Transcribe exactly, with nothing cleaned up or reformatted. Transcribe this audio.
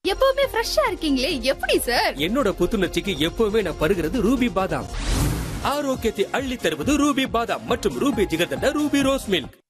எப்பவுமே ஃப்ரெஷ்ஷா இருக்கீங்களே, எப்படி சார்? என்னோட புத்துணர்ச்சிக்கு எப்பவுமே நான் பருகிறது ரூபி பாதாம். ஆரோக்கியத்தை அள்ளி தருவது ரூபி பாதாம் மற்றும் Ruby jigarthanda Ruby rose milk.